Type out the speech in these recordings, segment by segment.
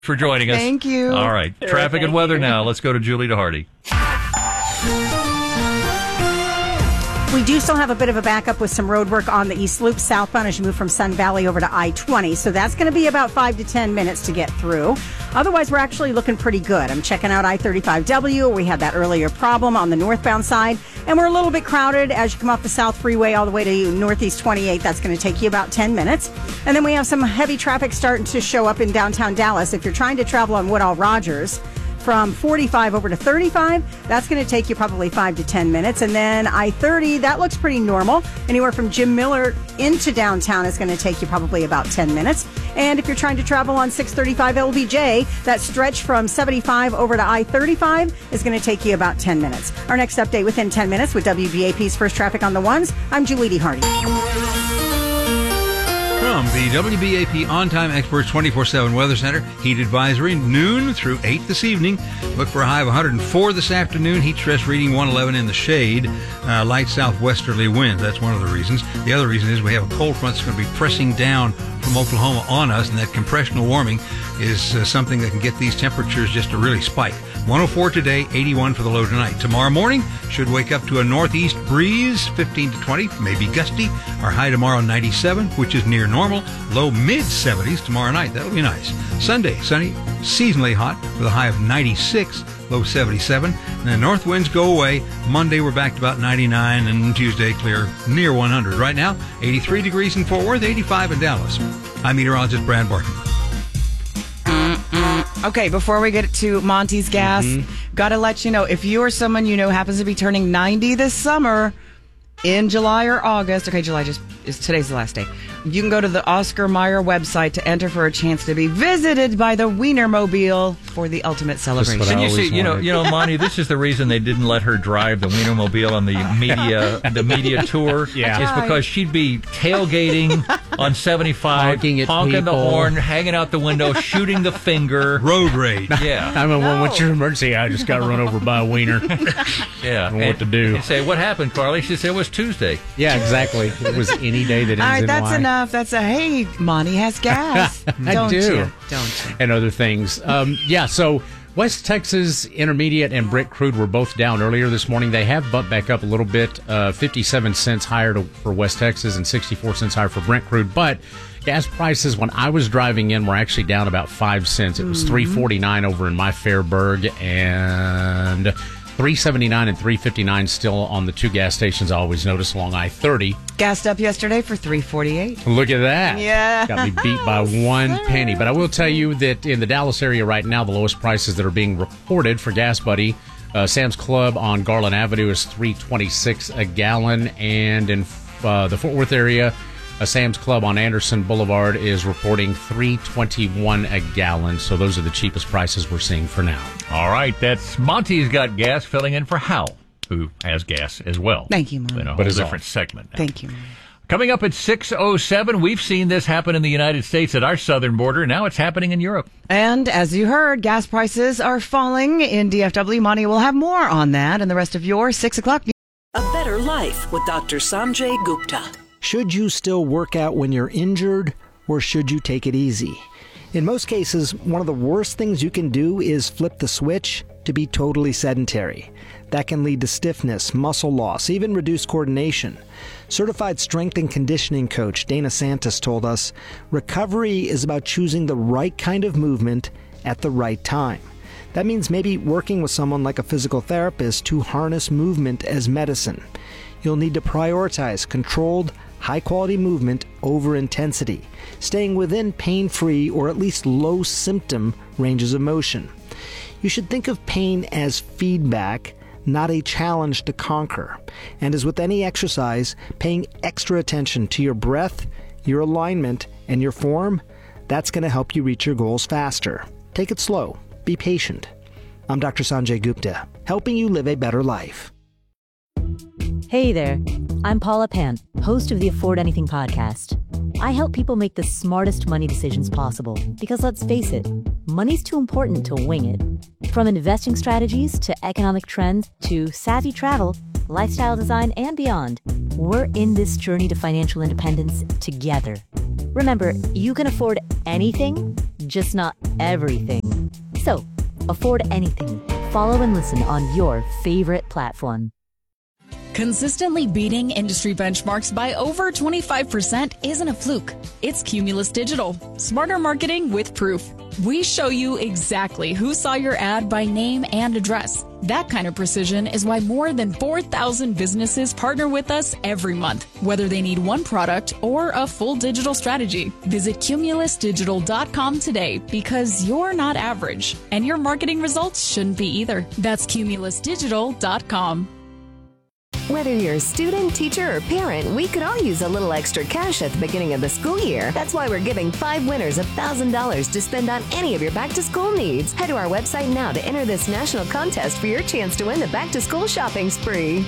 for joining us. Thank you. All right. Sure, Traffic and thank weather you. now. Let's go to Julie DeHardy. We do still have a bit of a backup with some road work on the East Loop southbound as you move from Sun Valley over to I-20. So that's going to be about 5 to 10 minutes to get through. Otherwise, we're actually looking pretty good. I'm checking out I-35W. We had that earlier problem on the northbound side. And we're a little bit crowded as you come off the South Freeway all the way to Northeast 28. That's going to take you about 10 minutes. And then we have some heavy traffic starting to show up in downtown Dallas. If you're trying to travel on Woodall Rogers from 45 over to 35, that's going to take you probably 5 to 10 minutes. And then I-30, that looks pretty normal. Anywhere from Jim Miller into downtown is going to take you probably about 10 minutes. And if you're trying to travel on 635 LBJ, that stretch from 75 over to I-35 is going to take you about 10 minutes. Our next update within 10 minutes with WBAP's First Traffic on the Ones. I'm Julie DeHardy. From the WBAP On-Time Experts 24/7 Weather Center, heat advisory noon through 8 this evening. Look for a high of 104 this afternoon. Heat stress reading 111 in the shade. Light southwesterly winds. That's one of the reasons. The other reason is we have a cold front that's going to be pressing down from Oklahoma on us, and that compressional warming is something that can get these temperatures just to really spike. 104 today, 81 for the low tonight. Tomorrow morning should wake up to a northeast breeze, 15 to 20, maybe gusty. Our high tomorrow 97, which is near normal. Low mid-70s tomorrow night. That'll be nice. Sunday, sunny, seasonally hot with a high of 96, low 77. And then north winds go away. Monday we're back to about 99, and Tuesday clear near 100. Right now, 83 degrees in Fort Worth, 85 in Dallas. I'm meteorologist Brad Barton. Okay, before we get to Monty's gas, got to let you know, if you or someone you know happens to be turning 90 this summer, in July or August, okay, today's the last day, you can go to the Oscar Mayer website to enter for a chance to be visited by the Wienermobile for the ultimate celebration. And you see, you know, Monty, this is the reason they didn't let her drive the Wienermobile on the media tour. Yeah. It's because she'd be tailgating on 75, honking the horn, hanging out the window, shooting the finger. Road rage. Yeah. I mean, what's your emergency? I just got run over by a wiener. Yeah. I don't know what to do. You say, what happened, Carly? She said, it was Tuesday. Yeah, exactly. It was any day that ends All right, in that's Y. enough. That's hey, Monty has gas. I Don't do. you? Don't you? And other things. So West Texas Intermediate and Brent Crude were both down earlier this morning. They have bumped back up a little bit, 57 cents higher for West Texas and 64 cents higher for Brent Crude. But gas prices, when I was driving in, were actually down about 5 cents. It was $3.49 over in my Fairburg and $3.79 and $3.59 still on the two gas stations I always notice along I-30. Gassed up yesterday for $3.48. Look at that. Yeah. Got me beat by 1 penny. But I will tell you that in the Dallas area right now, the lowest prices that are being reported for Gas Buddy, Sam's Club on Garland Avenue is $3.26 a gallon. And in the Fort Worth area, Sam's Club on Anderson Boulevard is reporting $3.21 a gallon. So those are the cheapest prices we're seeing for now. All right, that's Monty's Got Gas, filling in for Hal, who has gas as well. Thank you, Monty. In a But whole it's different off. segment now. Thank you, Monty. Coming up at 6:07, we've seen this happen in the United States at our southern border. Now it's happening in Europe. And as you heard, gas prices are falling in DFW. Monty will have more on that and the rest of your 6 o'clock. A Better Life with Dr. Sanjay Gupta. Should you still work out when you're injured, or should you take it easy? In most cases, one of the worst things you can do is flip the switch to be totally sedentary. That can lead to stiffness, muscle loss, even reduced coordination. Certified strength and conditioning coach Dana Santos told us, recovery is about choosing the right kind of movement at the right time. That means maybe working with someone like a physical therapist to harness movement as medicine. You'll need to prioritize controlled, high-quality movement over intensity, staying within pain-free or at least low-symptom ranges of motion. You should think of pain as feedback, not a challenge to conquer. And as with any exercise, paying extra attention to your breath, your alignment, and your form, that's going to help you reach your goals faster. Take it slow. Be patient. I'm Dr. Sanjay Gupta, helping you live a better life. Hey there, I'm Paula Pan, host of the Afford Anything podcast. I help people make the smartest money decisions possible because let's face it, money's too important to wing it. From investing strategies to economic trends to savvy travel, lifestyle design, and beyond, we're in this journey to financial independence together. Remember, you can afford anything, just not everything. So, afford anything. Follow and listen on your favorite platform. Consistently beating industry benchmarks by over 25% isn't a fluke. It's Cumulus Digital. Smarter marketing with proof. We show you exactly who saw your ad by name and address. That kind of precision is why more than 4,000 businesses partner with us every month, whether they need one product or a full digital strategy. Visit cumulusdigital.com today because you're not average, and your marketing results shouldn't be either. That's cumulusdigital.com. Whether you're a student, teacher, or parent, we could all use a little extra cash at the beginning of the school year. That's why we're giving 5 winners $1,000 to spend on any of your back-to-school needs. Head to our website now to enter this national contest for your chance to win the back-to-school shopping spree.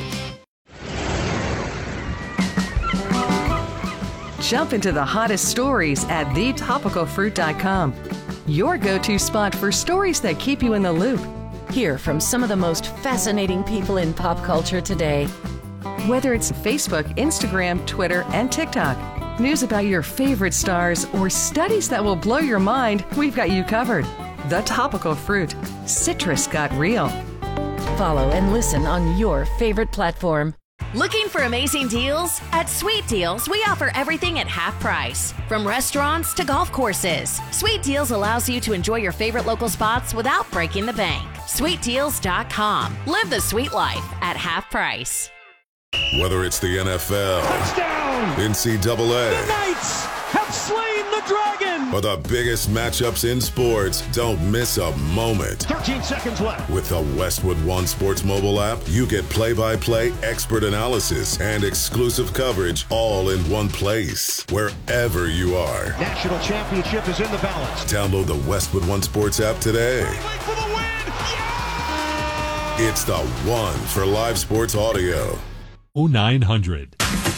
Jump into the hottest stories at thetopicalfruit.com. Your go-to spot for stories that keep you in the loop. Hear from some of the most fascinating people in pop culture today. Whether it's Facebook, Instagram, Twitter, and TikTok, news about your favorite stars, or studies that will blow your mind, we've got you covered. The Topical Fruit. Citrus got real. Follow and listen on your favorite platform. Looking for amazing deals? At Sweet Deals, we offer everything at half price. From restaurants to golf courses, Sweet Deals allows you to enjoy your favorite local spots without breaking the bank. SweetDeals.com. Live the sweet life at half price. Whether it's the NFL, touchdown, NCAA, the Knights have slain the dragon, or the biggest matchups in sports, don't miss a moment. 13 seconds left. With the Westwood One Sports mobile app, you get play-by-play expert analysis and exclusive coverage all in one place, wherever you are. National championship is in the balance. Download the Westwood One Sports app today. For the win! Yeah! It's the one for live sports audio. 0900.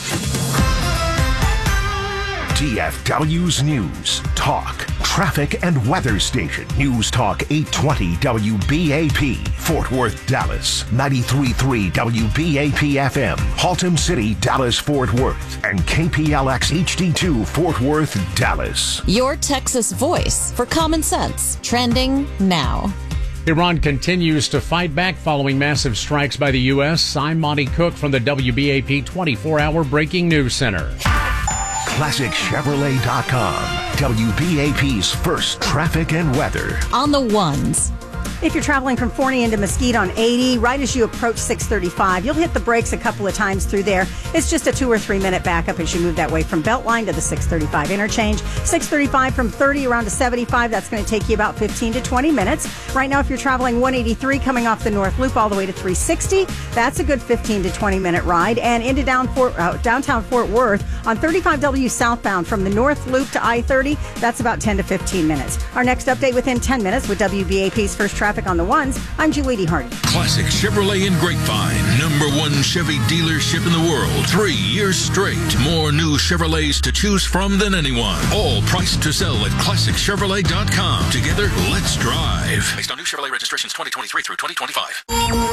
DFW's News, Talk, Traffic and Weather Station. News Talk 820 WBAP, Fort Worth, Dallas. 93.3 WBAP FM, Haltom City, Dallas, Fort Worth. And KPLX HD2, Fort Worth, Dallas. Your Texas voice for common sense. Trending now. Iran continues to fight back following massive strikes by the U.S. I'm Monty Cook from the WBAP 24-hour Breaking News Center. ClassicChevrolet.com, WBAP's first traffic and weather. On the ones. If you're traveling from Forney into Mesquite on 80, right as you approach 635, you'll hit the brakes a couple of times through there. It's just a 2 or 3 minute backup as you move that way from Beltline to the 635 interchange. 635 from 30 around to 75, that's going to take you about 15 to 20 minutes. Right now, if you're traveling 183 coming off the North Loop all the way to 360, that's a good 15 to 20 minute ride. And into downtown Fort Worth on 35W southbound from the North Loop to I-30, that's about 10 to 15 minutes. Our next update within 10 minutes with WBAP's first traffic on the ones. I'm Julie Hardy. Classic Chevrolet in Grapevine, #1 Chevy dealership in the world. 3 years straight. More new Chevrolets to choose from than anyone. All priced to sell at ClassicChevrolet.com. Together, let's drive. Based on new Chevrolet registrations 2023 through 2025.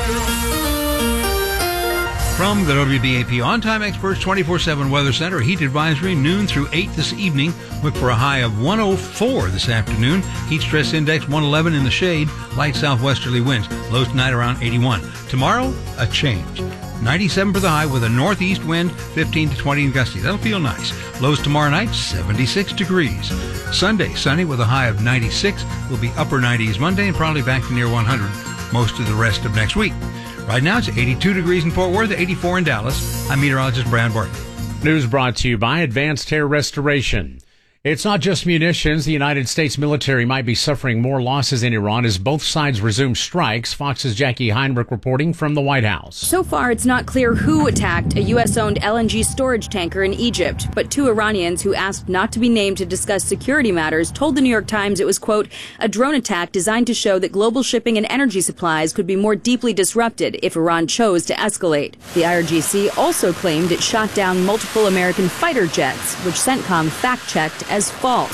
From the WBAP On-Time Experts 24/7 Weather Center, heat advisory noon through 8 this evening. Look for a high of 104 this afternoon. Heat stress index 111 in the shade. Light southwesterly winds. Lows tonight around 81. Tomorrow, a change. 97 for the high with a northeast wind, 15 to 20 and gusty. That'll feel nice. Lows tomorrow night, 76 degrees. Sunday, sunny with a high of 96. Will be upper 90s Monday and probably back to near 100 most of the rest of next week. Right now, it's 82 degrees in Fort Worth, 84 in Dallas. I'm meteorologist Brian Barton. News brought to you by Advanced Hair Restoration. It's not just munitions. The United States military might be suffering more losses in Iran as both sides resume strikes. Fox's Jackie Heinrich reporting from the White House. So far, it's not clear who attacked a U.S.-owned LNG storage tanker in Egypt, but 2 Iranians who asked not to be named to discuss security matters told the New York Times it was, quote, a drone attack designed to show that global shipping and energy supplies could be more deeply disrupted if Iran chose to escalate. The IRGC also claimed it shot down multiple American fighter jets, which CENTCOM fact-checked as false.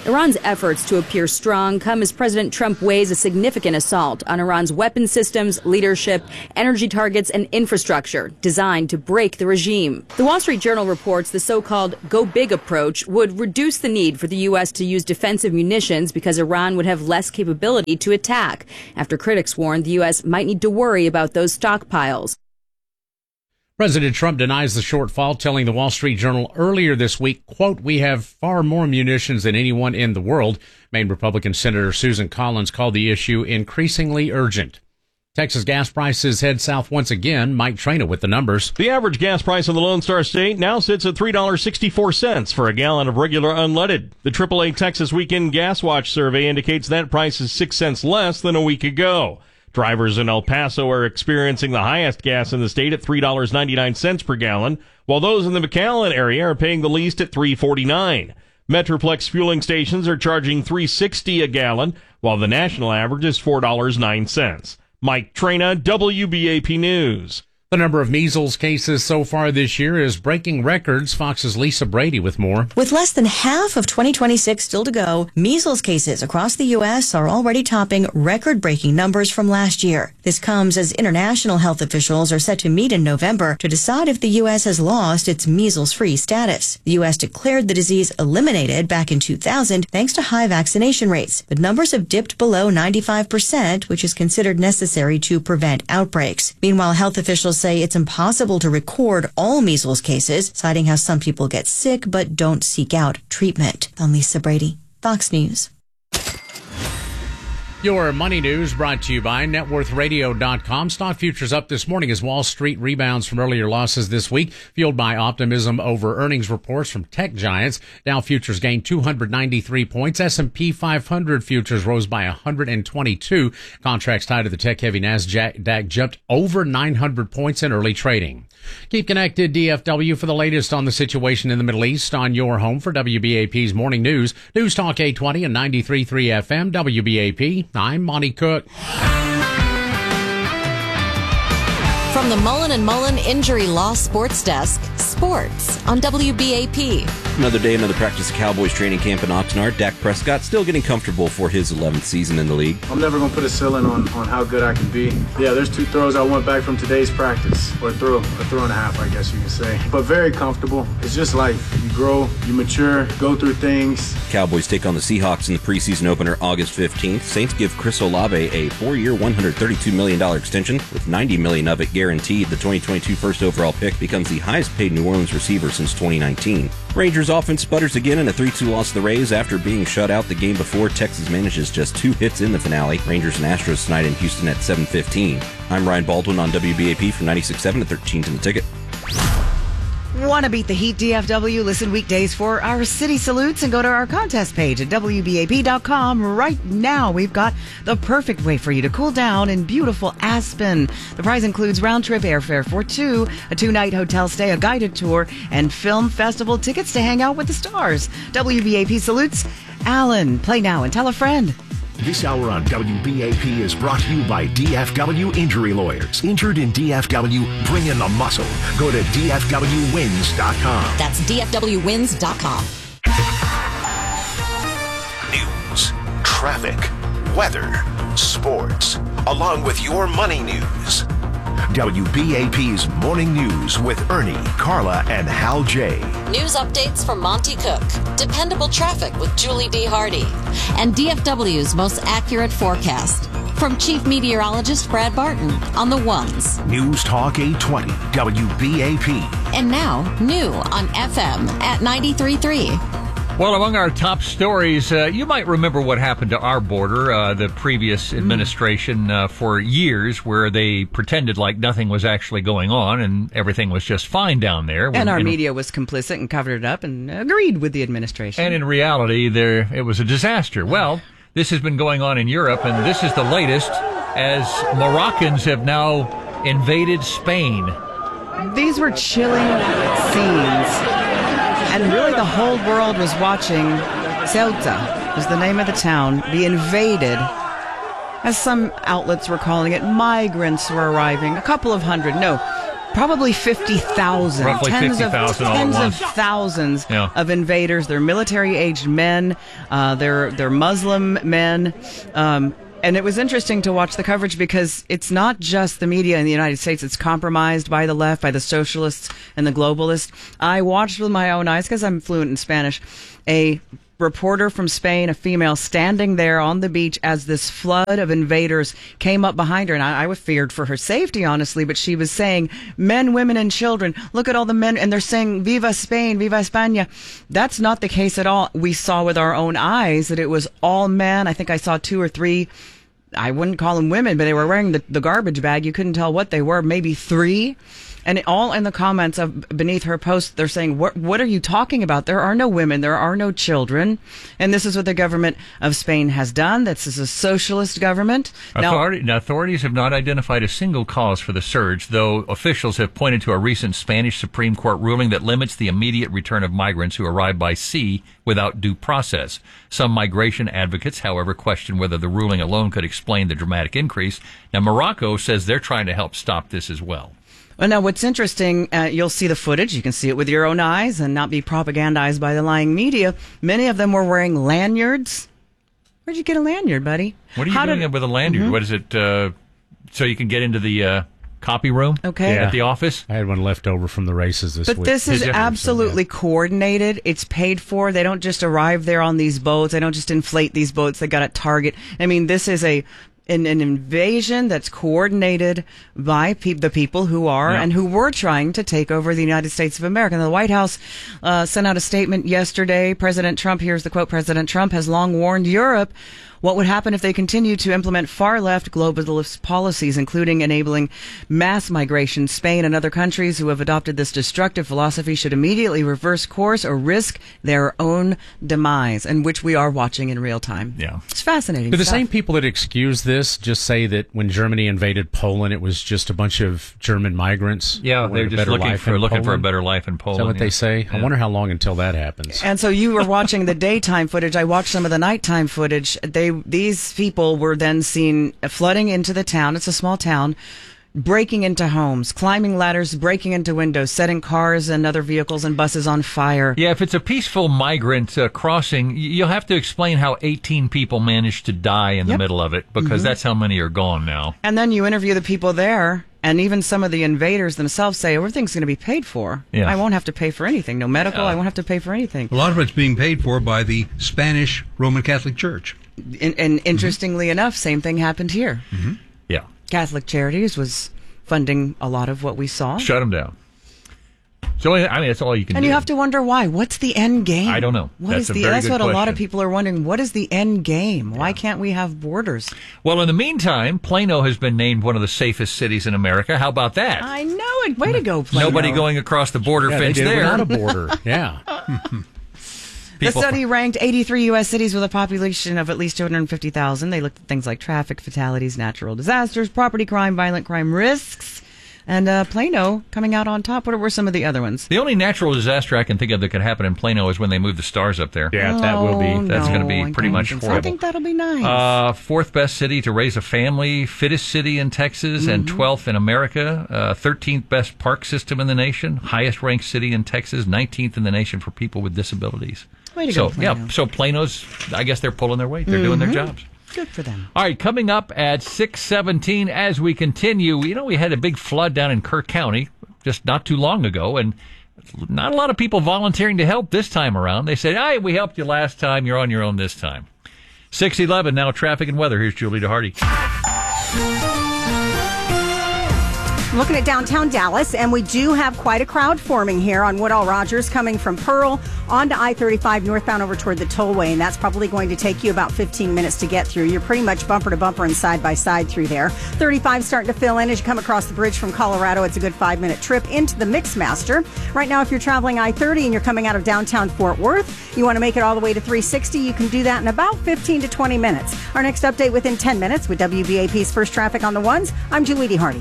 Iran's efforts to appear strong come as President Trump weighs a significant assault on Iran's weapon systems, leadership, energy targets, and infrastructure designed to break the regime. The Wall Street Journal reports the so-called go big approach would reduce the need for the U.S. to use defensive munitions because Iran would have less capability to attack, after critics warned the U.S. might need to worry about those stockpiles. President Trump denies the shortfall, telling the Wall Street Journal earlier this week, quote, "We have far more munitions than anyone in the world." Maine Republican Senator Susan Collins called the issue increasingly urgent. Texas gas prices head south once again. Mike Traina with the numbers. The average gas price in the Lone Star State now sits at $3.64 for a gallon of regular unleaded. The AAA Texas Weekend Gas Watch survey indicates that price is 6 cents less than a week ago. Drivers in El Paso are experiencing the highest gas in the state at $3.99 per gallon, while those in the McAllen area are paying the least at $3.49. Metroplex fueling stations are charging $3.60 a gallon, while the national average is $4.09. Mike Traina, WBAP News. The number of measles cases so far this year is breaking records. Fox's Lisa Brady with more. With less than half of 2026 still to go, measles cases across the U.S. are already topping record-breaking numbers from last year. This comes as international health officials are set to meet in November to decide if the U.S. has lost its measles-free status. The U.S. declared the disease eliminated back in 2000 thanks to high vaccination rates, but numbers have dipped below 95%, which is considered necessary to prevent outbreaks. Meanwhile, health officials say it's impossible to record all measles cases, citing how some people get sick but don't seek out treatment. I'm Lisa Brady, Fox News. Your money news brought to you by networthradio.com. Stock futures up this morning as Wall Street rebounds from earlier losses this week, fueled by optimism over earnings reports from tech giants. Dow futures gained 293 points. S&P 500 futures rose by 122. Contracts tied to the tech-heavy NASDAQ jumped over 900 points in early trading. Keep connected, DFW, for the latest on the situation in the Middle East on your home for WBAP's Morning News. News Talk 820 and 93.3 FM, WBAP. I'm Monty Cook. From the Mullen & Mullen Injury Law Sports Desk, sports on WBAP. Another day, another practice of Cowboys training camp in Oxnard. Dak Prescott still getting comfortable for his 11th season in the league. I'm never going to put a ceiling on how good I can be. Yeah, there's 2 throws I want back from today's practice, or a throw and a half, I guess you can say. But very comfortable. It's just life. You grow, you mature, go through things. Cowboys take on the Seahawks in the preseason opener August 15th. Saints give Chris Olave a 4-year, $132 million extension with $90 million of it guaranteed. The 2022 first overall pick becomes the highest paid New Orleans receiver since 2019. Rangers offense sputters again in a 3-2 loss to the Rays after being shut out the game before. Texas manages just 2 hits in the finale. Rangers and Astros tonight in Houston at 7:15. I'm Ryan Baldwin on WBAP from 96.7 at 13 to the ticket. Want to beat the heat, DFW? Listen weekdays for our city salutes and go to our contest page at WBAP.com. Right now, we've got the perfect way for you to cool down in beautiful Aspen. The prize includes round-trip airfare for 2, a 2-night hotel stay, a guided tour, and film festival tickets to hang out with the stars. WBAP salutes Alan. Play now and tell a friend. This hour on WBAP is brought to you by DFW Injury Lawyers. Injured in DFW, bring in the muscle. Go to DFWwins.com. That's DFWwins.com. News, traffic, weather, sports, along with your money news. WBAP's Morning News with Ernie, Carla, and Hal J. News updates from Monty Cook, dependable traffic with Julie D. Hardy, and DFW's most accurate forecast from Chief Meteorologist Brad Barton on the ones. News Talk 820, WBAP. And now, new on FM at 93.3. Well, among our top stories, you might remember what happened to our border, the previous administration for years, where they pretended like nothing was actually going on and everything was just fine down there. And our media was complicit and covered it up and agreed with the administration. And in reality, it was a disaster. Well, this has been going on in Europe, and this is the latest, as Moroccans have now invaded Spain. These were chilling scenes. And really the whole world was watching Ceuta, was the name of the town, be invaded. As some outlets were calling it, migrants were arriving. A couple of hundred, no, probably 50,000. Roughly 50,000 all at Tens of once. thousands Yeah. of invaders. They're military-aged men. They're Muslim men. And it was interesting to watch the coverage because it's not just the media in the United States. It's compromised by the left, by the socialists and the globalists. I watched with my own eyes, because I'm fluent in Spanish, a reporter from Spain, a female, standing there on the beach as this flood of invaders came up behind her. And I feared for her safety, honestly, but she was saying, men, women, and children, look at all the men. And they're saying, Viva Spain, Viva España. That's not the case at all. We saw with our own eyes that it was all men. I think I saw 2 or 3, I wouldn't call them women, but they were wearing the garbage bag. You couldn't tell what they were, maybe 3. And all in the comments of beneath her post, they're saying, what are you talking about? There are no women. There are no children. And this is what the government of Spain has done. This is a socialist government. Authorities have not identified a single cause for the surge, though officials have pointed to a recent Spanish Supreme Court ruling that limits the immediate return of migrants who arrive by sea without due process. Some migration advocates, however, question whether the ruling alone could explain the dramatic increase. Now, Morocco says they're trying to help stop this as well. Well, now, what's interesting, you'll see the footage. You can see it with your own eyes and not be propagandized by the lying media. Many of them were wearing lanyards. Where'd you get a lanyard, buddy? What are you doing with a lanyard? Mm-hmm. What is it, so you can get into the copy room at the office? I had one left over from the races this week. But this is absolutely coordinated. It's paid for. They don't just arrive there on these boats. They don't just inflate these boats. They got a target. I mean, this is an invasion that's coordinated by the people who are and who were trying to take over the United States of America. And the White House sent out a statement yesterday. President Trump, here's the quote, President Trump has long warned Europe what would happen if they continue to implement far-left globalist policies, including enabling mass migration. Spain and other countries who have adopted this destructive philosophy should immediately reverse course or risk their own demise, and which we are watching in real time. Yeah. It's fascinating Do the stuff. same people that excuse this just say that when Germany invaded Poland, it was just a bunch of German migrants? Yeah, they're just looking for a better life in Poland. Is that what they say? Yeah. I wonder how long until that happens. And so you were watching the daytime footage. I watched some of the nighttime footage. These people were then seen flooding into the town. It's a small town. Breaking into homes, climbing ladders, breaking into windows, setting cars and other vehicles and buses on fire. Yeah, if it's a peaceful migrant crossing, you'll have to explain how 18 people managed to die in the middle of it, because that's how many are gone now. And then you interview the people there, and even some of the invaders themselves say, everything's going to be paid for. Yeah. I won't have to pay for anything. No medical, I won't have to pay for anything. A lot of it's being paid for by the Spanish Roman Catholic Church. And interestingly enough, same thing happened here. Mm-hmm. Yeah. Catholic Charities was funding a lot of what we saw. Shut them down. So, I mean, that's all you can And do. you have to wonder why. What's the end game? I don't know. That's a very That's good what a lot of question. people are wondering. What is the end game? Why can't we have borders? Well, in the meantime, Plano has been named one of the safest cities in America. How about that? I know it. Way to go, Plano. Nobody going across the border Yeah, they fence did it there. without a border. Yeah. The study ranked 83 U.S. cities with a population of at least 250,000. They looked at things like traffic, fatalities, natural disasters, property crime, violent crime risks, and Plano coming out on top. What were some of the other ones? The only natural disaster I can think of that could happen in Plano is when they move the stars up there. Yeah, that will be. That's going to I be pretty don't much think so. horrible. I think that'll be nice. Fourth best city to raise a family, fittest city in Texas, and 12th in America. 13th best park system in the nation, highest ranked city in Texas, 19th in the nation for people with disabilities. Way to so, go, Plano. yeah, so Plano's, I guess they're pulling their weight. They're doing their jobs. Good for them. All right, coming up at 6:17 as we continue, we had a big flood down in Kerr County just not too long ago, and not a lot of people volunteering to help this time around. They said, hey, we helped you last time. You're on your own this time. 6:11, now traffic and weather. Here's Julie DeHardy. Looking at downtown Dallas, and we do have quite a crowd forming here on Woodall Rogers coming from Pearl onto I-35 northbound over toward the tollway, and that's probably going to take you about 15 minutes to get through. You're pretty much bumper to bumper and side by side through there. 35 starting to fill in as you come across the bridge from Colorado. It's a good 5-minute trip into the Mixmaster. Right now, if you're traveling I-30 and you're coming out of downtown Fort Worth, you want to make it all the way to 360, you can do that in about 15 to 20 minutes. Our next update within 10 minutes with WBAP's First Traffic on the Ones. I'm Julie DeHardy.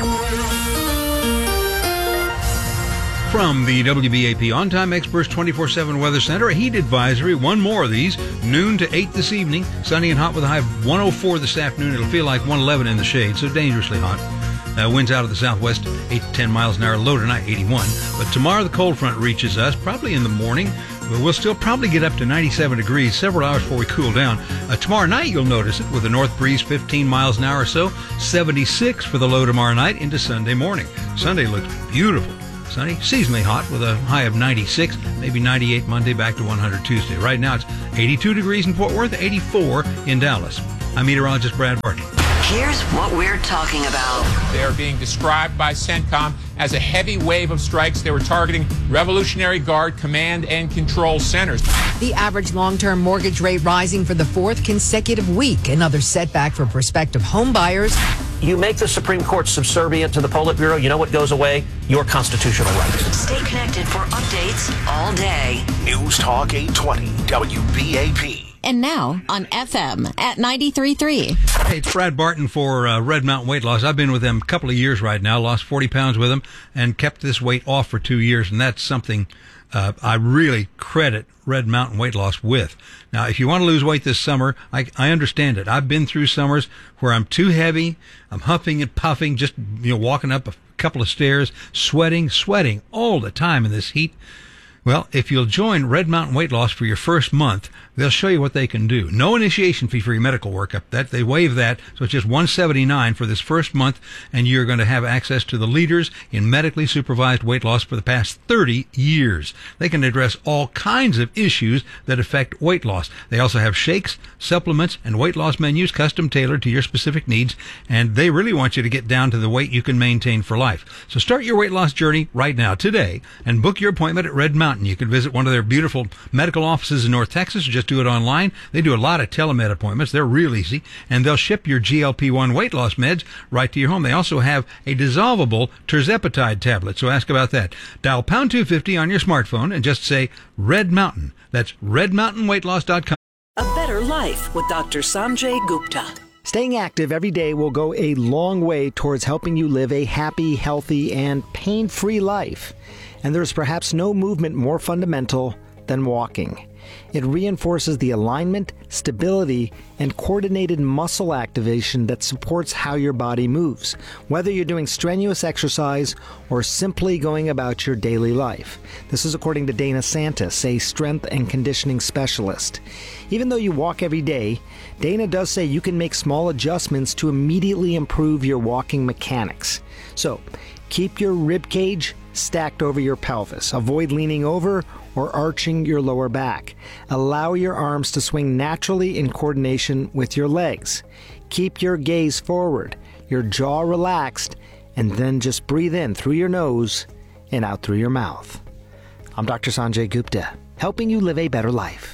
From the WBAP On-Time Experts 24/7 Weather Center, a heat advisory. One more of these, noon to 8 this evening. Sunny and hot with a high of 104 this afternoon. It'll feel like 111 in the shade, so dangerously hot. Winds out of the southwest, 8 to 10 miles an hour. Low tonight, 81. But tomorrow the cold front reaches us, probably in the morning. But we'll still probably get up to 97 degrees several hours before we cool down. Tomorrow night you'll notice it with a north breeze 15 miles an hour or so. 76 for the low tomorrow night into Sunday morning. Sunday looks beautiful. Sunny, seasonally hot with a high of 96, maybe 98 Monday, back to 100 Tuesday. Right now it's 82 degrees in Fort Worth, 84 in Dallas. I'm meteorologist Brad Barton. Here's what we're talking about. They are being described by CENTCOM as a heavy wave of strikes. They were targeting Revolutionary Guard command and control centers. The average long-term mortgage rate rising for the fourth consecutive week. Another setback for prospective home buyers. You make the Supreme Court subservient to the Politburo, you know what goes away? Your constitutional rights. Stay connected for updates all day. News Talk 820 WBAP. And now on FM at 93.3. Hey, it's Brad Barton for Red Mountain Weight Loss. I've been with them a couple of years right now, lost 40 pounds with them, and kept this weight off for 2 years, and that's something I really credit Red Mountain Weight Loss with. Now, if you want to lose weight this summer, I understand it. I've been through summers where I'm too heavy, I'm huffing and puffing, just walking up a couple of stairs, sweating all the time in this heat. Well, if you'll join Red Mountain Weight Loss for your first month, they'll show you what they can do. No initiation fee for your medical workup. That they waive that, so it's just $179 for this first month, and you're going to have access to the leaders in medically supervised weight loss for the past 30 years. They can address all kinds of issues that affect weight loss. They also have shakes, supplements, and weight loss menus custom tailored to your specific needs, and they really want you to get down to the weight you can maintain for life. So start your weight loss journey right now, today, and book your appointment at Red Mountain. You can visit one of their beautiful medical offices in North Texas, or just do it online. They do a lot of telemed appointments. They're real easy, and they'll ship your GLP-1 weight loss meds right to your home. They also have a dissolvable terzepatide tablet, so ask about that. Dial pound 250 on your smartphone and just say Red Mountain. That's redmountainweightloss.com. A better life with Dr. Sanjay Gupta. Staying active every day will go a long way towards helping you live a happy, healthy, and pain-free life. And there's perhaps no movement more fundamental than walking. It reinforces the alignment, stability, and coordinated muscle activation that supports how your body moves, whether you're doing strenuous exercise or simply going about your daily life. This is according to Dana Santis, a strength and conditioning specialist. Even though you walk every day, Dana does say you can make small adjustments to immediately improve your walking mechanics. So, keep your rib cage stacked over your pelvis. Avoid leaning over or arching your lower back. Allow your arms to swing naturally in coordination with your legs. Keep your gaze forward, your jaw relaxed, and then just breathe in through your nose and out through your mouth. I'm Dr. Sanjay Gupta, helping you live a better life.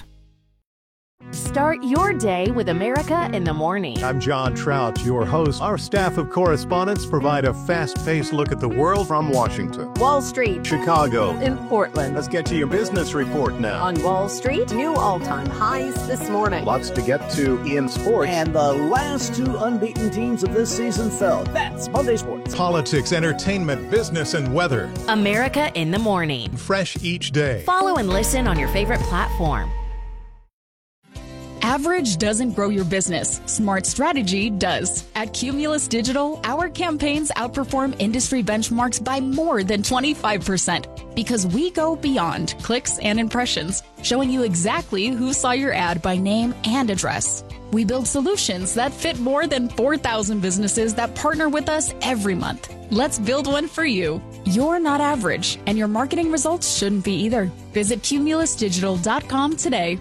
Start your day with America in the Morning. I'm John Trout, your host. Our staff of correspondents provide a fast-paced look at the world from Washington, Wall Street, Chicago, and Portland. Let's get to your business report now. On Wall Street, new all-time highs this morning. Lots to get to in sports. And the last two unbeaten teams of this season fell. That's Monday Sports. Politics, entertainment, business, and weather. America in the Morning. Fresh each day. Follow and listen on your favorite platform. Average doesn't grow your business. Smart strategy does. At Cumulus Digital, our campaigns outperform industry benchmarks by more than 25% because we go beyond clicks and impressions, showing you exactly who saw your ad by name and address. We build solutions that fit more than 4,000 businesses that partner with us every month. Let's build one for you. You're not average, and your marketing results shouldn't be either. Visit cumulusdigital.com today.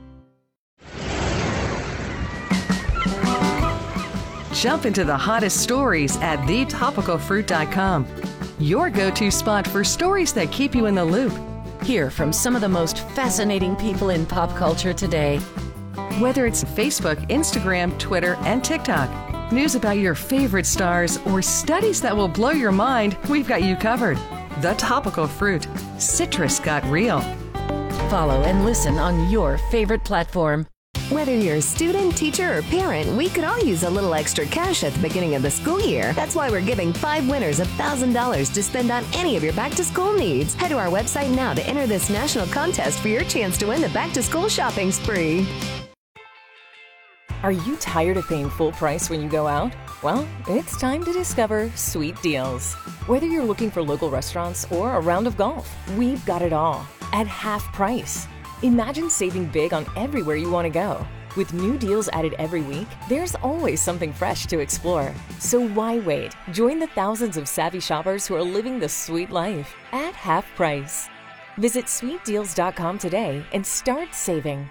Jump into the hottest stories at thetopicalfruit.com. Your go-to spot for stories that keep you in the loop. Hear from some of the most fascinating people in pop culture today. Whether it's Facebook, Instagram, Twitter, and TikTok, news about your favorite stars, or studies that will blow your mind, we've got you covered. The Topical Fruit. Citrus got real. Follow and listen on your favorite platform. Whether you're a student, teacher, or parent, we could all use a little extra cash at the beginning of the school year. That's why we're giving 5 winners $1,000 to spend on any of your back-to-school needs. Head to our website now to enter this national contest for your chance to win the back-to-school shopping spree. Are you tired of paying full price when you go out? Well, it's time to discover Sweet Deals. Whether you're looking for local restaurants or a round of golf, we've got it all at half price. Imagine saving big on everywhere you want to go. With new deals added every week, there's always something fresh to explore. So why wait? Join the thousands of savvy shoppers who are living the sweet life at half price. Visit sweetdeals.com today and start saving.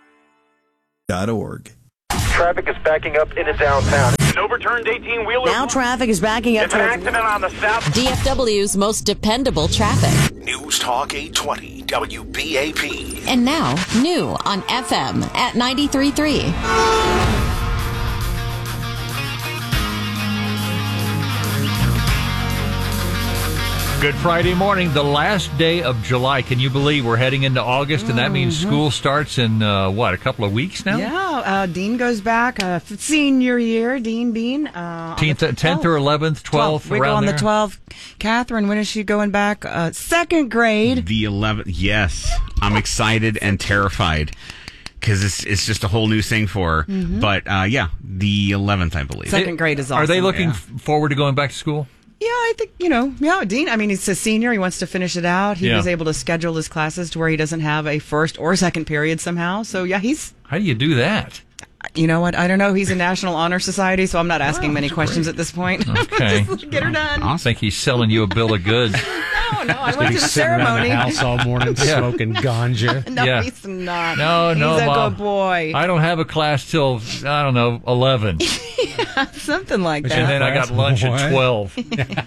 .org. Traffic is backing up into downtown. An overturned 18-wheeler. Now traffic is backing up. It's an accident on the south. DFW's most dependable traffic. News Talk 820 WBAP. And now, new on FM at 93.3. Good Friday morning, the last day of July. Can you believe we're heading into August, and that means school starts in, a couple of weeks now? Yeah, Dean goes back, senior year, Dean Bean. 10th or 11th, 12th, we around go on there? the 12th. Catherine, when is she going back? Second grade. The 11th, yes. I'm excited and terrified because it's just a whole new thing for her. Mhm. But, the 11th, I believe. Second grade is awesome. Are they looking forward to going back to school? Yeah, I think, Dean, I mean, he's a senior. He wants to finish it out. He was able to schedule his classes to where he doesn't have a first or second period somehow. So, yeah, How do you do that? You know what? I don't know. He's in National Honor Society, so I'm not asking many questions at this point. Okay. Just get her done. I think he's selling you a bill of goods. No, I went to the ceremony. Around the house all morning smoking ganja. No, he's not. No, he's a Mom. good boy. I don't have a class till, 11. Something like that. And then I got lunch at 12.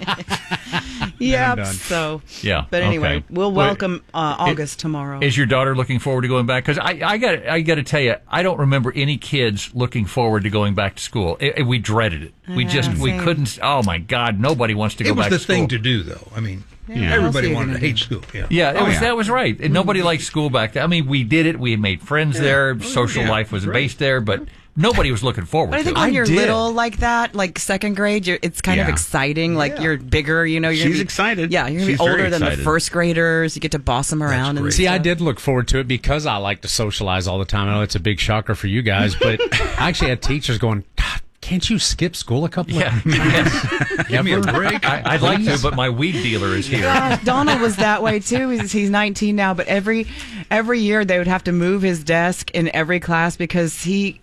Yep. So. Yeah. But anyway, okay. we'll welcome August tomorrow. Is your daughter looking forward to going back? Because I got to tell you, I don't remember any kids looking forward to going back to school. We dreaded it. We same. couldn't. Oh my God, nobody wants to go It was back the to school. thing to do, though. I mean, Yeah. everybody wanted to hate school. Yeah, that was right. And nobody liked school back then. I mean, we did it. We made friends there. Social life was based there, but nobody was looking forward But I to think it. when you're little like that, like second grade, it's kind of Yeah. exciting. Like you're bigger, you're gonna She's be excited. Yeah, you're gonna She's be older very than the excited. first graders. You get to boss them around. And See, I stuff. did look forward to it because I like to socialize all the time. I know it's a big shocker for you guys, but I actually had teachers going, God, can't you skip school a couple of times? Give me a break. I'd like to, but my weed dealer is here. Gosh, Donald was that way too. He's 19 now, but every year they would have to move his desk in every class because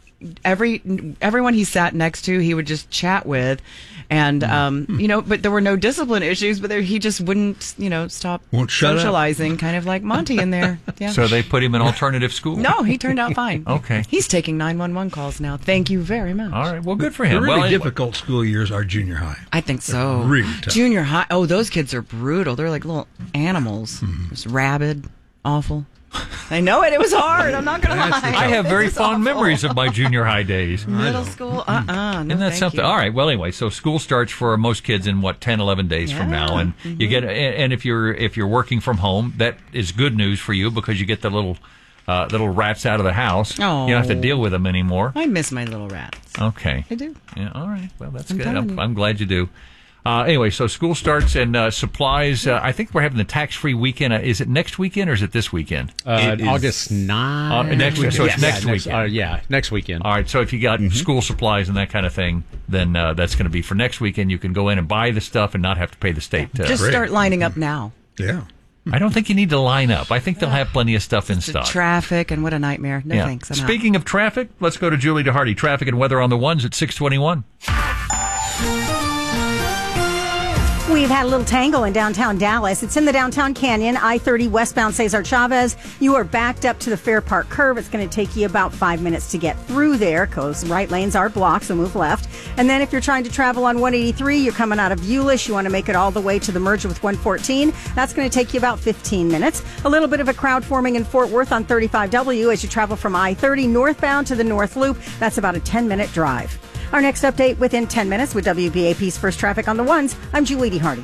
everyone he sat next to he would just chat with, and but there were no discipline issues, but he just wouldn't stop Won't shut up. socializing, kind of like Monty in there. Yeah. So they put him in alternative school? No, he turned out fine. Okay. He's taking 911 calls now. Thank you very much. All right. Well, good for The him. really Well, difficult school years are junior high. I think so. They're really tough. Junior high. Oh, those kids are brutal. They're like little animals. Just rabid, awful. I know it. It was hard. I'm not going to lie. I have very This is fond awful. memories of my junior high days. Middle school? No, Isn't that thank something? you. All right. Well, anyway, so school starts for most kids in 10, 11 days from now, and you get. And if you're working from home, that is good news for you because you get the little rats out of the house. Oh. You don't have to deal with them anymore. I miss my little rats. Okay. I do. Yeah. All right. Well, that's I'm good. telling you. I'm glad you do. Anyway, so school starts and supplies. I think we're having the tax-free weekend. Is it next weekend or is it this weekend? August 9th. Next weekend. So it's next weekend. Next weekend. All right. So if you got school supplies and that kind of thing, then that's going to be for next weekend. You can go in and buy the stuff and not have to pay the state. Just start lining up now. Yeah. I don't think you need to line up. I think they'll have plenty of stuff in stock. Traffic and what a nightmare. No thanks. I'm out. Speaking of traffic, let's go to Julie DeHardy. Traffic and weather on the ones at 6:21. We've had a little tangle in downtown Dallas. It's in the downtown canyon, I-30 westbound Cesar Chavez. You are backed up to the Fair Park curve. It's going to take you about 5 minutes to get through there because right lanes are blocked, so move left. And then if you're trying to travel on 183, you're coming out of Euless. You want to make it all the way to the merge with 114. That's going to take you about 15 minutes. A little bit of a crowd forming in Fort Worth on 35W as you travel from I-30 northbound to the North Loop. That's about a 10-minute drive. Our next update within 10 minutes with WBAP's First Traffic on the Ones. I'm Julie DeHardy.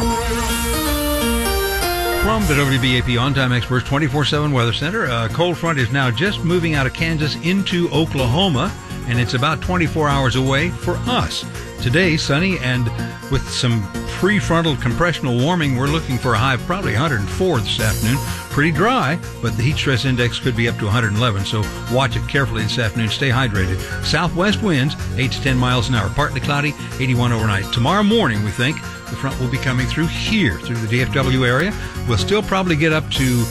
From the WBAP On-Time Experts 24/7 Weather Center, a cold front is now just moving out of Kansas into Oklahoma, and it's about 24 hours away for us. Today, sunny and with some prefrontal compressional warming, we're looking for a high of probably 104 this afternoon. Pretty dry, but the heat stress index could be up to 111, so watch it carefully this afternoon. Stay hydrated. Southwest winds, 8 to 10 miles an hour. Partly cloudy, 81 overnight. Tomorrow morning, we think, the front will be coming through here, through the DFW area. We'll still probably get up to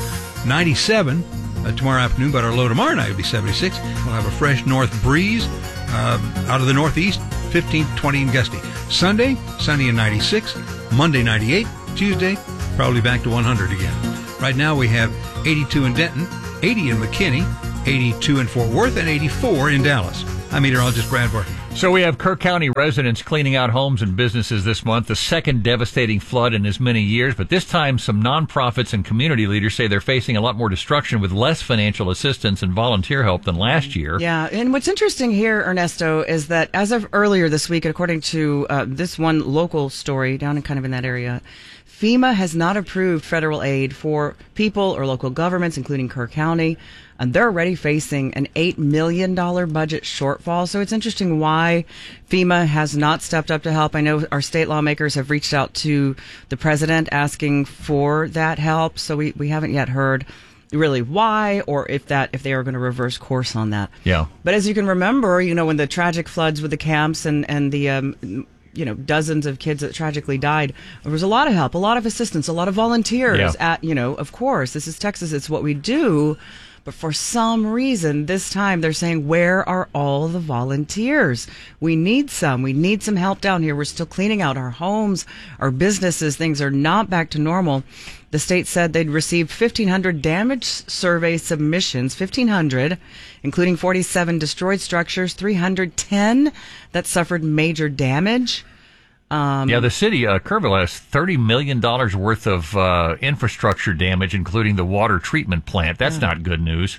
97 tomorrow afternoon, but our low tomorrow night will be 76. We'll have a fresh north breeze out of the northeast, 15 to 20 and gusty. Sunday, sunny and 96. Monday, 98. Tuesday, probably back to 100 again. Right now we have 82 in Denton, 80 in McKinney, 82 in Fort Worth, and 84 in Dallas. I'm meteorologist Brad Barton. So we have Kirk County residents cleaning out homes and businesses this month, the second devastating flood in as many years. But this time, some nonprofits and community leaders say they're facing a lot more destruction with less financial assistance and volunteer help than last year. Yeah, and what's interesting here, Ernesto, is that as of earlier this week, according to this one local story down in that area, FEMA has not approved federal aid for people or local governments, including Kirk County, and they're already facing an $8 million budget shortfall. So it's interesting why FEMA has not stepped up to help. I know our state lawmakers have reached out to the president asking for that help. So we haven't yet heard really why or if they are going to reverse course on that. Yeah. But as you can remember, when the tragic floods with the camps and the dozens of kids that tragically died, there was a lot of help, a lot of assistance, a lot of volunteers of course, this is Texas, it's what we do. But for some reason, this time they're saying, where are all the volunteers? We need some. We need some help down here. We're still cleaning out our homes, our businesses. Things are not back to normal. The state said they'd received 1,500 damage survey submissions, 1,500, including 47 destroyed structures, 310 that suffered major damage. The city, Kerrville, has $30 million worth of infrastructure damage, including the water treatment plant. That's not good news.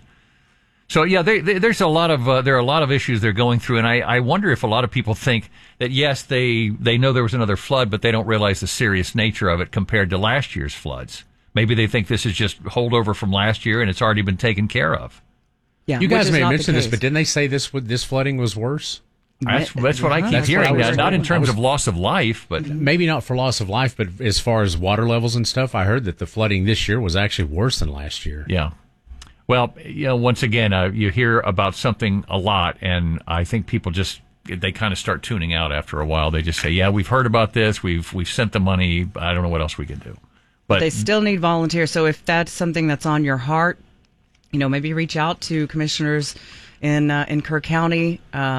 So, there's a lot of there are a lot of issues they're going through, and I wonder if a lot of people think that, yes, they know there was another flood, but they don't realize the serious nature of it compared to last year's floods. Maybe they think this is just holdover from last year, and it's already been taken care of. Yeah, you guys may have mentioned this, but didn't they say this flooding was worse? That's what I keep hearing. Not in terms of loss of life, but maybe not for loss of life, but as far as water levels and stuff, I heard that the flooding this year was actually worse than last year. Yeah. Well, once again, you hear about something a lot, and I think people they kind of start tuning out after a while. They just say, "Yeah, we've heard about this. We've sent the money. I don't know what else we can do." But they still need volunteers. So if that's something that's on your heart, maybe reach out to commissioners in Kirk County.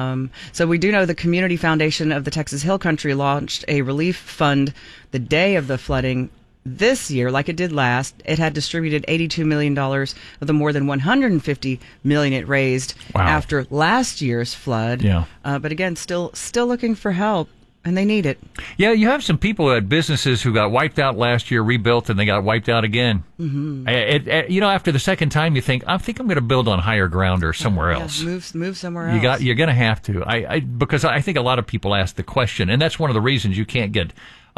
So we do know the Community Foundation of the Texas Hill Country launched a relief fund the day of the flooding this year, like it did last. It had distributed $82 million of the more than $150 million it raised after last year's flood. Yeah. But again, still looking for help. And they need it. Yeah, you have some people at businesses who got wiped out last year, rebuilt, and they got wiped out again. Mm-hmm. After the second time, you think, I think I'm going to build on higher ground or somewhere else. Move somewhere else. You're going to have to. Because I think a lot of people ask the question, and that's one of the reasons you can't get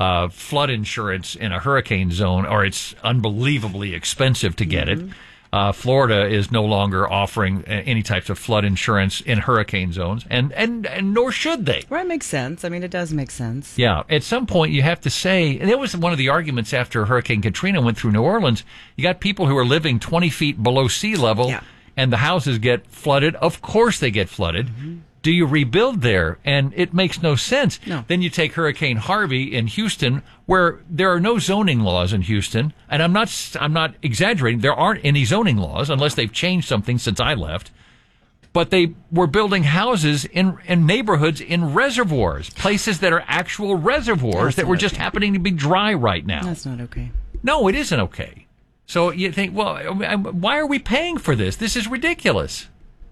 flood insurance in a hurricane zone, or it's unbelievably expensive to get it. Florida is no longer offering any types of flood insurance in hurricane zones, and nor should they. Right, makes sense. I mean, it does make sense. Yeah, at some point you have to say, and that was one of the arguments after Hurricane Katrina went through New Orleans. You got people who are living 20 feet below sea level, and the houses get flooded. Of course they get flooded. Mm-hmm. Do you rebuild there? And it makes no sense. No. Then you take Hurricane Harvey in Houston, where there are no zoning laws in Houston. And I'm not exaggerating. There aren't any zoning laws unless they've changed something since I left. But they were building houses in neighborhoods in reservoirs, places that are actual reservoirs that were just happening to be dry right now. That's not okay. No, it isn't okay. So you think, well, why are we paying for this? This is ridiculous.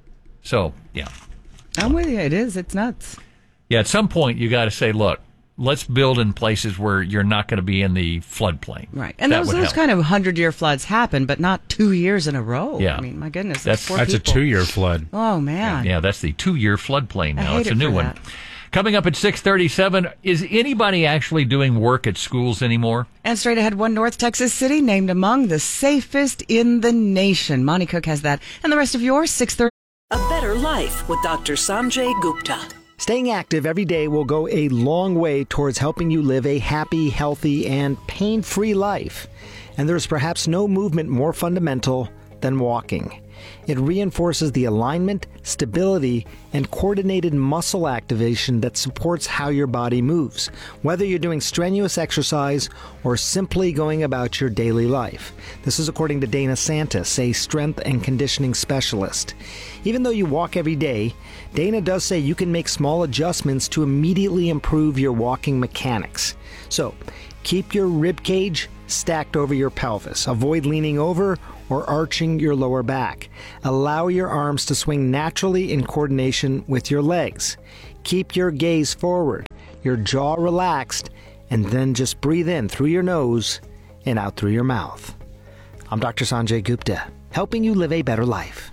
So, yeah. I'm with you. It is. It's nuts. Yeah, at some point you got to say, look, let's build in places where you're not going to be in the floodplain. Right. And those kind of 100-year floods happen, but not 2 years in a row. Yeah. I mean, my goodness. That's a 2-year flood. Oh, man. Yeah, that's the 2-year floodplain now. It's a new one. Coming up at 6:37, is anybody actually doing work at schools anymore? And straight ahead, one North Texas city named among the safest in the nation. Monty Cook has that. And the rest of yours, 6:30. A Better Life with Dr. Sanjay Gupta. Staying active every day will go a long way towards helping you live a happy, healthy, and pain-free life. And there's perhaps no movement more fundamental than walking. It reinforces the alignment, stability, and coordinated muscle activation that supports how your body moves, whether you're doing strenuous exercise or simply going about your daily life. This is according to Dana Santis, a strength and conditioning specialist. Even though you walk every day, Dana does say you can make small adjustments to immediately improve your walking mechanics. So, keep your rib cage stacked over your pelvis. Avoid leaning over or arching your lower back. Allow your arms to swing naturally in coordination with your legs. Keep your gaze forward, your jaw relaxed, and then just breathe in through your nose and out through your mouth. I'm Dr. Sanjay Gupta, helping you live a better life.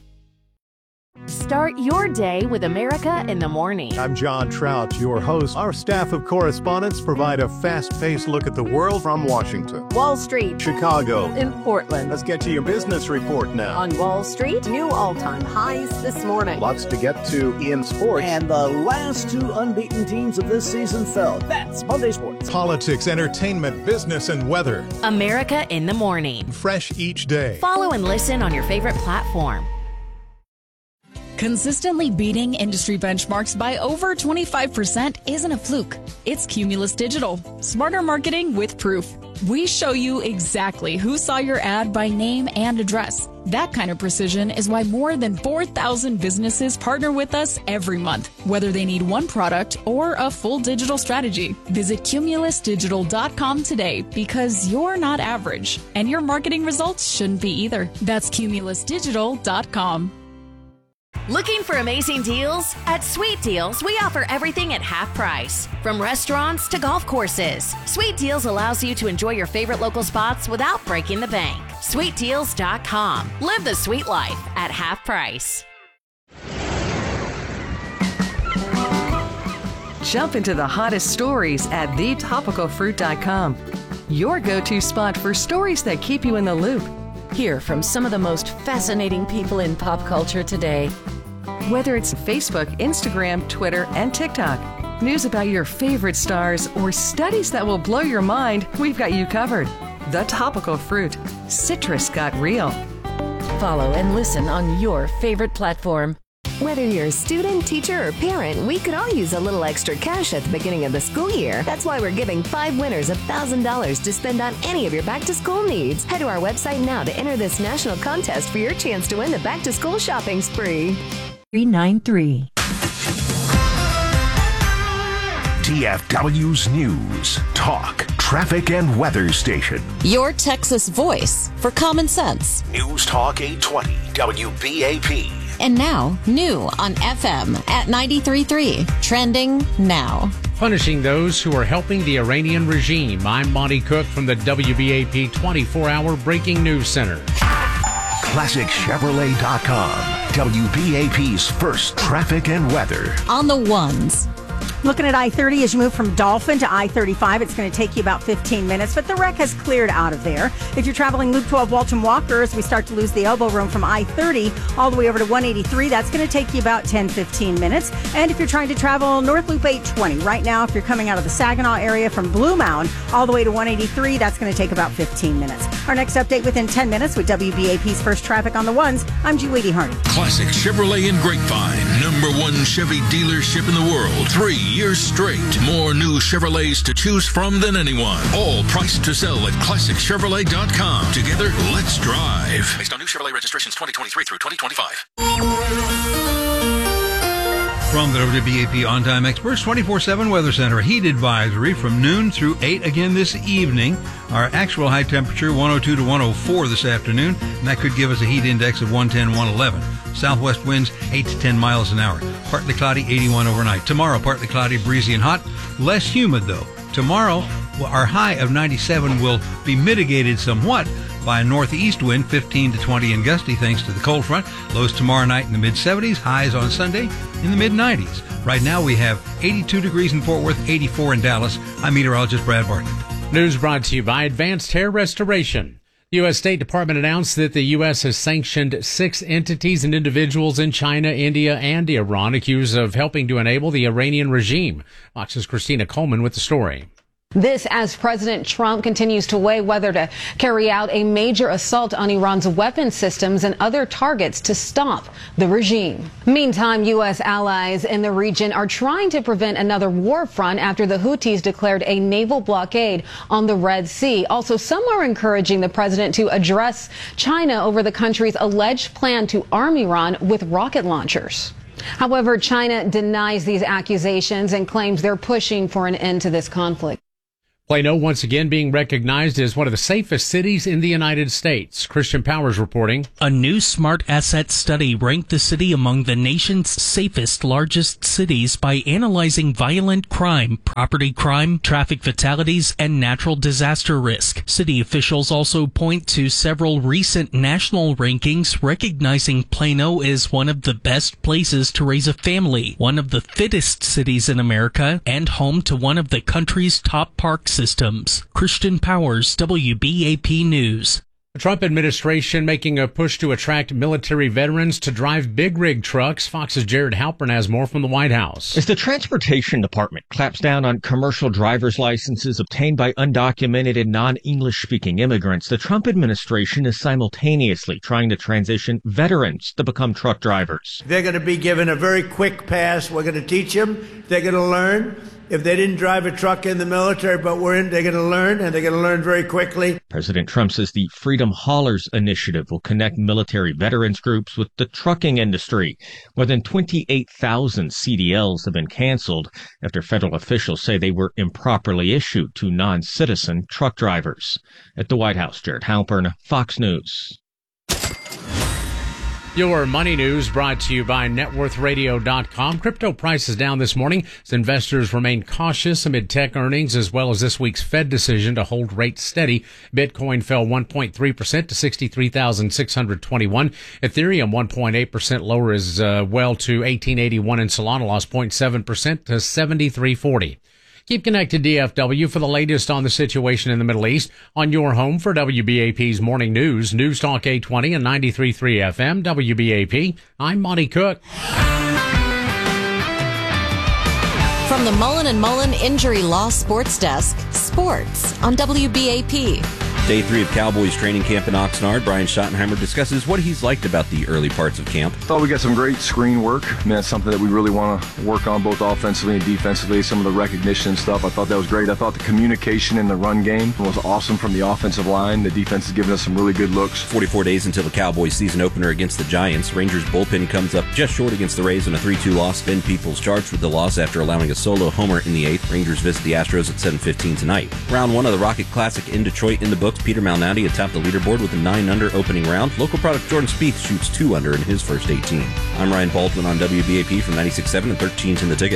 Start your day with America in the Morning. I'm John Trout, your host. Our staff of correspondents provide a fast-paced look at the world from Washington, Wall Street, Chicago, and Portland. Let's get to your business report now. On Wall Street, new all-time highs this morning. Lots to get to in sports. And the last two unbeaten teams of this season fell. That's Monday Sports. Politics, entertainment, business, and weather. America in the Morning. Fresh each day. Follow and listen on your favorite platform. Consistently beating industry benchmarks by over 25% isn't a fluke. It's Cumulus Digital. Smarter marketing with proof. We show you exactly who saw your ad by name and address. That kind of precision is why more than 4,000 businesses partner with us every month, whether they need one product or a full digital strategy. Visit cumulusdigital.com today because you're not average, and your marketing results shouldn't be either. That's cumulusdigital.com. Looking for amazing deals? At Sweet Deals, we offer everything at half price. From restaurants to golf courses, Sweet Deals allows you to enjoy your favorite local spots without breaking the bank. SweetDeals.com. Live the sweet life at half price. Jump into the hottest stories at thetopicalfruit.com. Your go-to spot for stories that keep you in the loop. Hear from some of the most fascinating people in pop culture today. Whether it's Facebook, Instagram, Twitter, and TikTok, news about your favorite stars, or studies that will blow your mind, we've got you covered. The Topical Fruit. Citrus got real. Follow and listen on your favorite platform. Whether you're a student, teacher, or parent, we could all use a little extra cash at the beginning of the school year. That's why we're giving 5 winners $1,000 to spend on any of your back-to-school needs. Head to our website now to enter this national contest for your chance to win the back-to-school shopping spree. 393. DFW's News, Talk, Traffic, and Weather Station. Your Texas voice for common sense. News Talk 820 WBAP. And now, new on FM at 93.3. Trending now. Punishing those who are helping the Iranian regime. I'm Monty Cook from the WBAP 24-hour Breaking News Center. ClassicChevrolet.com. WBAP's first traffic and weather. On the ones. Looking at I-30 as you move from Dolphin to I-35, it's going to take you about 15 minutes, but the wreck has cleared out of there. If you're traveling Loop 12 Walton Walker, as we start to lose the elbow room from I-30 all the way over to 183, that's going to take you about 10-15 minutes. And if you're trying to travel North Loop 820, right now, if you're coming out of the Saginaw area from Blue Mound all the way to 183, that's going to take about 15 minutes. Our next update within 10 minutes with WBAP's first traffic on the ones. I'm Julie Hardy. Classic Chevrolet in Grapevine, #1 Chevy dealership in the world. 3 years straight. More new Chevrolets to choose from than anyone. All priced to sell at ClassicChevrolet.com. Together, let's drive. Based on new Chevrolet registrations 2023 through 2025. From the WBAP On-Time Experts 24/7 Weather Center, a heat advisory from noon through 8 again this evening. Our actual high temperature 102 to 104 this afternoon, and that could give us a heat index of 110, 111. Southwest winds 8 to 10 miles an hour. Partly cloudy, 81 overnight. Tomorrow, partly cloudy, breezy and hot. Less humid, though. Tomorrow, our high of 97 will be mitigated somewhat by a northeast wind, 15 to 20 and gusty, thanks to the cold front. Lows tomorrow night in the mid-70s, highs on Sunday in the mid-90s. Right now, we have 82 degrees in Fort Worth, 84 in Dallas. I'm meteorologist Brad Barton. News brought to you by Advanced Hair Restoration. U.S. State Department announced that the U.S. has sanctioned 6 entities and individuals in China, India, and Iran accused of helping to enable the Iranian regime. Fox's Christina Coleman with the story. This as President Trump continues to weigh whether to carry out a major assault on Iran's weapons systems and other targets to stop the regime. Meantime, U.S. allies in the region are trying to prevent another war front after the Houthis declared a naval blockade on the Red Sea. Also, some are encouraging the president to address China over the country's alleged plan to arm Iran with rocket launchers. However, China denies these accusations and claims they're pushing for an end to this conflict. Plano once again being recognized as one of the safest cities in the United States. Christian Powers reporting. A new Smart Asset study ranked the city among the nation's safest, largest cities by analyzing violent crime, property crime, traffic fatalities, and natural disaster risk. City officials also point to several recent national rankings recognizing Plano as one of the best places to raise a family, one of the fittest cities in America, and home to one of the country's top park systems. Christian Powers, WBAP News. The Trump administration making a push to attract military veterans to drive big rig trucks. Fox's Jared Halpern has more from the White House. As the Transportation Department claps down on commercial driver's licenses obtained by undocumented and non-English speaking immigrants, the Trump administration is simultaneously trying to transition veterans to become truck drivers. They're going to be given a very quick pass. We're going to teach them. They're going to learn. If they didn't drive a truck in the military, but they're going to learn, and they're going to learn very quickly. President Trump says the Freedom Haulers initiative will connect military veterans groups with the trucking industry. More than 28,000 CDLs have been canceled after federal officials say they were improperly issued to non-citizen truck drivers. At the White House, Jared Halpern, Fox News. Your money news brought to you by networthradio.com. Crypto prices down this morning as investors remain cautious amid tech earnings as well as this week's Fed decision to hold rates steady. Bitcoin fell 1.3% to 63,621. Ethereum 1.8% lower as well to 1881, and Solana lost 0.7% to 7340. Keep connected DFW for the latest on the situation in the Middle East on your home for WBAP's Morning News, News Talk 820 and 93.3 FM, WBAP. I'm Monty Cook. From the Mullen & Mullen Injury Law Sports Desk, sports on WBAP. Day 3 of Cowboys training camp in Oxnard. Brian Schottenheimer discusses what he's liked about the early parts of camp. Thought we got some great screen work. I mean, that's something that we really want to work on both offensively and defensively. Some of the recognition and stuff, I thought that was great. I thought the communication in the run game was awesome from the offensive line. The defense has given us some really good looks. 44 days until the Cowboys season opener against the Giants. Rangers bullpen comes up just short against the Rays in a 3-2 loss. Ben Peoples charged with the loss after allowing a solo homer in the 8th. Rangers visit the Astros at 7:15 tonight. Round 1 of the Rocket Classic in Detroit in the books. Peter Malnati atop the leaderboard with a 9-under opening round. Local product Jordan Spieth shoots 2 under in his first 18. I'm Ryan Baldwin on WBAP from 96.7 and 13's in the ticket.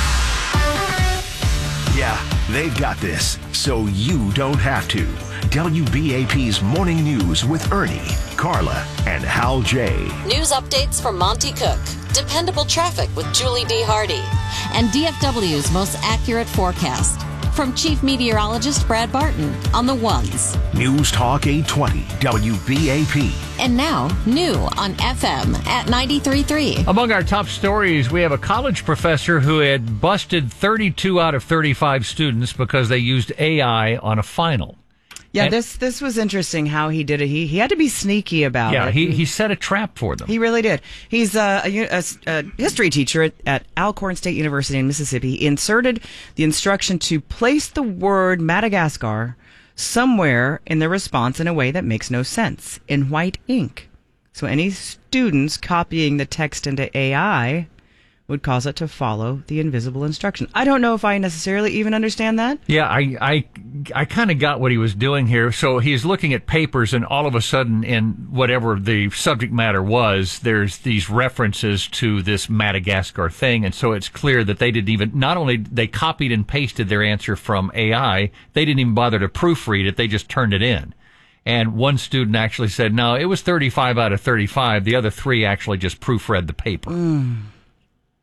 Yeah, they've got this, so you don't have to. WBAP's Morning News with Ernie, Carla, and Hal J. News updates from Monty Cook, dependable traffic with Julie D. Hardy, and DFW's most accurate forecast. From Chief Meteorologist Brad Barton on the ones. News Talk 820 WBAP. And now, new on FM at 93.3. Among our top stories, we have a college professor who had busted 32 out of 35 students because they used AI on a final. Yeah, and this was interesting how he did it. He had to be sneaky about it. Yeah, he set a trap for them. He really did. He's a history teacher at Alcorn State University in Mississippi. He inserted the instruction to place the word Madagascar somewhere in the response in a way that makes no sense, in white ink. So any students copying the text into AI would cause it to follow the invisible instruction. I don't know if I necessarily even understand that. Yeah, I kind of got what he was doing here. So he's looking at papers, and all of a sudden, in whatever the subject matter was, there's these references to this Madagascar thing, and so it's clear that they didn't even, not only they copied and pasted their answer from AI, they didn't even bother to proofread it, they just turned it in. And one student actually said, no, it was 35 out of 35. The other 3 actually just proofread the paper.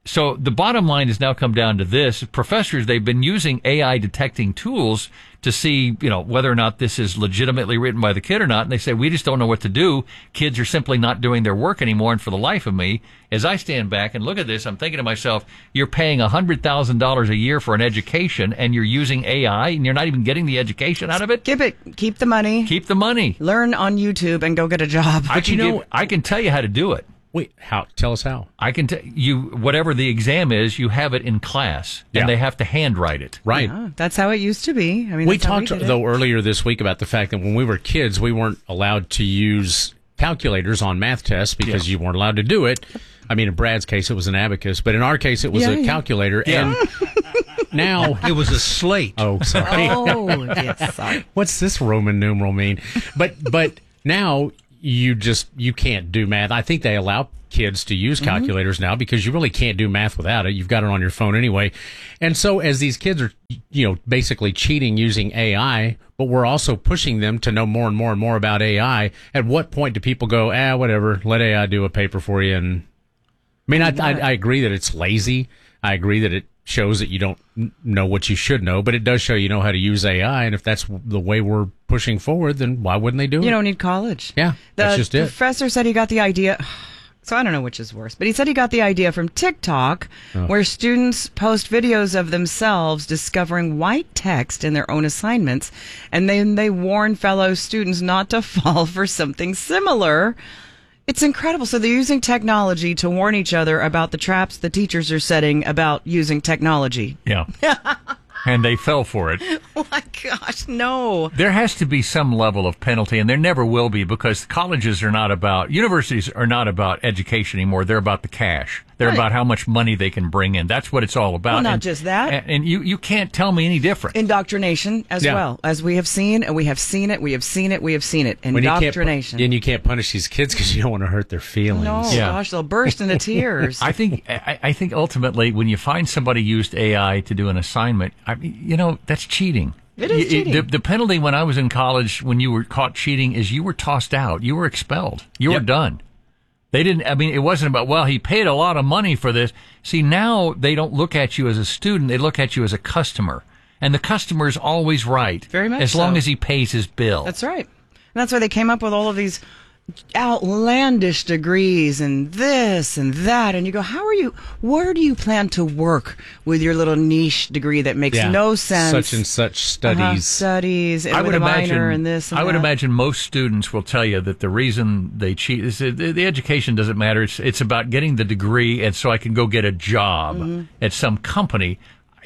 So the bottom line has now come down to this. Professors, they've been using AI detecting tools to see, whether or not this is legitimately written by the kid or not. And they say, we just don't know what to do. Kids are simply not doing their work anymore. And for the life of me, as I stand back and look at this, I'm thinking to myself, you're paying $100,000 a year for an education and you're using AI and you're not even getting the education out of it? Skip it. Keep the money. Keep the money. Learn on YouTube and go get a job. I can tell you how to do it. Wait, how? Tell us how. I can tell you, whatever the exam is, you have it in class, and they have to handwrite it. Right. Yeah, that's how it used to be. I mean, we that's how talked, though, earlier this week about the fact that when we were kids, we weren't allowed to use calculators on math tests because you weren't allowed to do it. I mean, in Brad's case, it was an abacus, but in our case, it was a calculator. Yeah. And now it was a slate. Oh, sorry. Oh, yes, sorry. What's this Roman numeral mean? But now you can't do math. I think they allow kids to use calculators now because you really can't do math without it. You've got it on your phone anyway. And so as these kids are, basically cheating using AI, but we're also pushing them to know more and more and more about AI, at what point do people go, whatever, let AI do a paper for you? And I mean, I agree that it's lazy. I agree that it shows that you don't know what you should know, but it does show you know how to use AI. And if that's the way we're pushing forward, then why wouldn't they do it? You don't need college. Yeah, that's just it. The professor said he got the idea. So I don't know which is worse, but he said he got the idea from TikTok, where students post videos of themselves discovering white text in their own assignments, and then they warn fellow students not to fall for something similar. It's incredible. So they're using technology to warn each other about the traps the teachers are setting about using technology. Yeah. And they fell for it. Oh my gosh, no. There has to be some level of penalty, and there never will be, because universities are not about education anymore. They're about the cash. They're about how much money they can bring in. That's what it's all about. Well, not just that. And you can't tell me any different. Indoctrination as well, as we have seen, and we have seen it. Indoctrination. And you can't punish these kids because you don't want to hurt their feelings. No, gosh, they'll burst into tears. I think ultimately, when you find somebody used AI to do an assignment, that's cheating. It is cheating. The penalty when I was in college, when you were caught cheating, is you were tossed out. You were expelled. You were done. They didn't, it wasn't about, he paid a lot of money for this. See, now they don't look at you as a student. They look at you as a customer. And the customer's always right. Very much as long as he pays his bill. That's right. And that's why they came up with all of these outlandish degrees and this and that, and you go, where do you plan to work with your little niche degree that makes no sense? Such and such studies. Studies, and with a minor and this and I would that. imagine most students will tell you that the reason they cheat is the education doesn't matter. It's about getting the degree, and so I can go get a job at some company.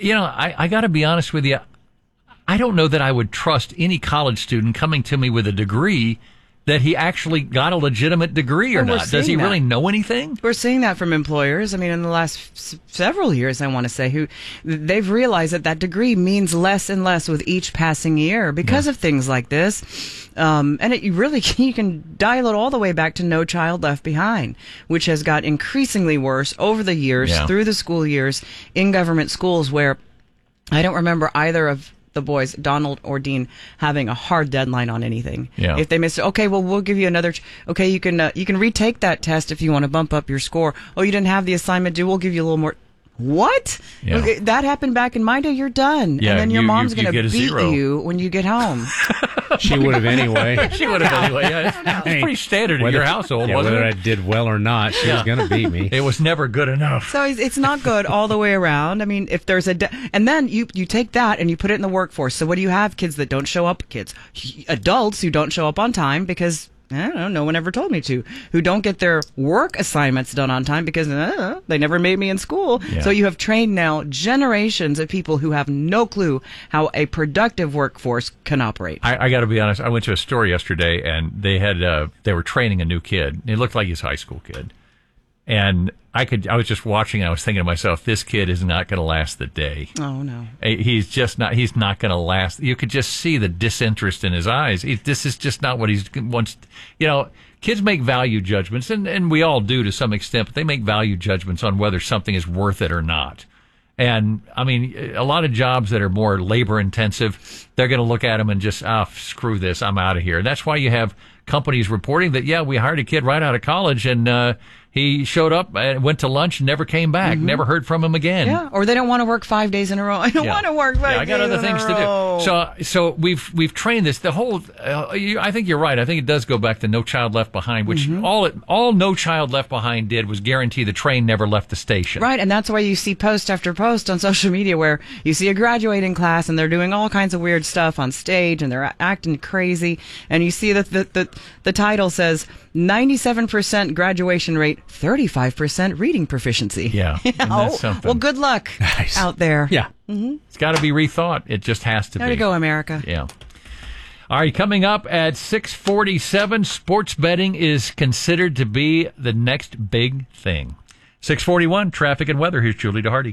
I got to be honest with you. I don't know that I would trust any college student coming to me with a degree that he actually got a legitimate degree or not. Does he really know anything? We're seeing that from employers. I mean, in the last several years, I want to say, they've realized that degree means less and less with each passing year because of things like this. And you can dial it all the way back to No Child Left Behind, which has got increasingly worse over the years, through the school years, in government schools, where I don't remember either of the boys, Donald or Dean, having a hard deadline on anything. Yeah. If they miss it, okay, well, we'll give you another. Okay, you can retake that test if you want to bump up your score. Oh, you didn't have the assignment due. We'll give you a little more. What? Yeah. Okay, that happened back in my day. You're done. Yeah, and then your mom's going to beat 0. you when you get home. She would have anyway. She would have anyway. Yeah, it's pretty standard in your household, wasn't whether it? I did well or not, she was going to beat me. It was never good enough. So it's not good all the way around. I mean, if there's and then you take that and you put it in the workforce. So what do you have? Kids that don't show up. Adults who don't show up on time because, I don't know, no one ever told me to, who don't get their work assignments done on time because they never made me in school. Yeah. So you have trained now generations of people who have no clue how a productive workforce can operate. I got to be honest. I went to a store yesterday, and they were training a new kid. He looked like he's a high school kid. And I was just watching, and I was thinking to myself, this kid is not going to last the day. Oh, no. He's not going to last. You could just see the disinterest in his eyes. This is just not what he wants. Kids make value judgments, and we all do to some extent, but they make value judgments on whether something is worth it or not. And, a lot of jobs that are more labor intensive, they're going to look at them and just, screw this, I'm out of here. And that's why you have companies reporting that, we hired a kid right out of college and he showed up and went to lunch and never came back. Never heard from him again. Yeah, or they don't want to work 5 days in a row. I don't want to work 5 days in a row. I got other things to do. So we've trained this. The whole, I think you're right. I think it does go back to No Child Left Behind, which all No Child Left Behind did was guarantee the train never left the station. Right, and that's why you see post after post on social media where you see a graduating class and they're doing all kinds of weird stuff on stage and they're acting crazy, and you see that the title says 97% graduation rate, 35% reading proficiency. Yeah. That's something. Well, good luck out there. Yeah. It's got to be rethought. It just has to be. There you go, America. Yeah. All right, coming up at 6:47, sports betting is considered to be the next big thing. 6:41, traffic and weather. Here's Julie DeHardy.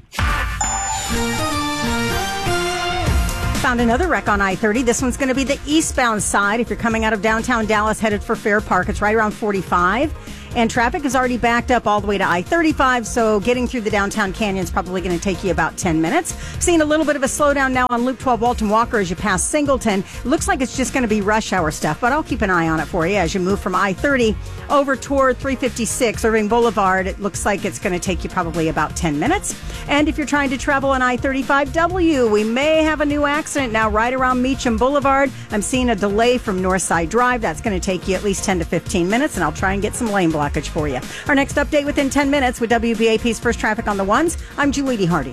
Found another wreck on I-30. This one's going to be the eastbound side. If you're coming out of downtown Dallas headed for Fair Park, it's right around 45. And traffic is already backed up all the way to I-35, so getting through the downtown canyon is probably going to take you about 10 minutes. Seeing a little bit of a slowdown now on Loop 12 Walton Walker as you pass Singleton. Looks like it's just going to be rush hour stuff, but I'll keep an eye on it for you as you move from I-30 over toward 356 Irving Boulevard. It looks like it's going to take you probably about 10 minutes. And if you're trying to travel on I-35W, we may have a new accident now right around Meacham Boulevard. I'm seeing a delay from Northside Drive. That's going to take you at least 10 to 15 minutes, and I'll try and get some lane blockage for you. Our next update within 10 minutes with WBAP's First Traffic on the Ones. I'm Julie DeHardy.